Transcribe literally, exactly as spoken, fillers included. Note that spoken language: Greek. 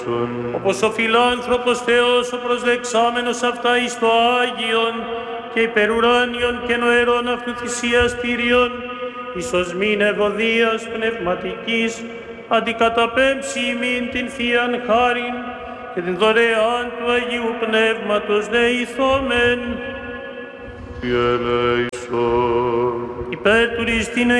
ελέησον. Όπως ο φιλάνθρωπος Θεός, ο προσδεξάμενος αυτά εις το Άγιον και υπερουράνιον και νοερών αυτού θυσιαστήριον, εις οσμήν ευωδίας πνευματικής, αντικαταπέμψει ημίν την Θείαν χάριν και την δωρεάν του Αγίου Πνεύματος δεηθόμεν. Ελέησον. Υπέρ του Ριστίνου